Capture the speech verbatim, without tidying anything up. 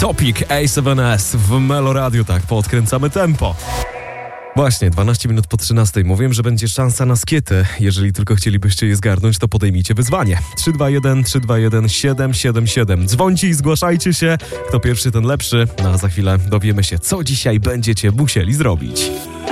Topic, A siedem S w Melo Radio, tak, podkręcamy tempo. Właśnie, dwanaście minut po trzynastej. Mówiłem, że będzie szansa na skiety. Jeżeli tylko chcielibyście je zgarnąć, to podejmijcie wyzwanie. trzy dwa jeden, trzy dwa jeden, siedem siedem siedem. Dzwońcie i zgłaszajcie się. Kto pierwszy, ten lepszy. No a za chwilę dowiemy się, co dzisiaj będziecie musieli zrobić.